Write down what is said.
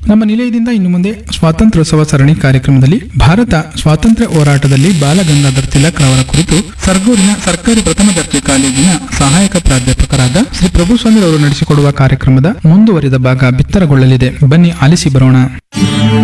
ನಮ್ಮ ನಿಲಯದಿಂದ ಇನ್ನು ಮುಂದೆ ಸ್ವಾತಂತ್ರ್ಯೋತ್ಸವ ಸರಣಿ ಕಾರ್ಯಕ್ರಮದಲ್ಲಿ ಭಾರತ ಸ್ವಾತಂತ್ರ್ಯ ಹೋರಾಟದಲ್ಲಿ ಬಾಲಗಂಗಾಧರ್ ತಿಲಕ್ ರವರ ಕುರಿತು ಸರ್ಗೂರಿನ ಸರ್ಕಾರಿ ಪ್ರಥಮ ದರ್ಜೆ ಕಾಲೇಜಿನ ಸಹಾಯಕ ಪ್ರಾಧ್ಯಾಪಕರಾದ ಶ್ರೀ ಪ್ರಭುಸ್ವಾಮಿ ಅವರು ನಡೆಸಿಕೊಡುವ ಕಾರ್ಯಕ್ರಮದ ಮುಂದುವರಿದ ಭಾಗ ಬಿತ್ತರಗೊಳ್ಳಲಿದೆ. ಬನ್ನಿ ಆಲಿಸಿ ಬರೋಣ.